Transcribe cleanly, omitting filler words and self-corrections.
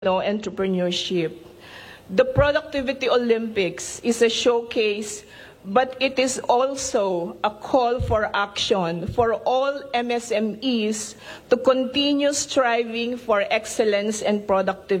entrepreneurship. The Productivity Olympics is a showcase, but it is also a call for action for all MSMEs to continue striving for excellence and productivity.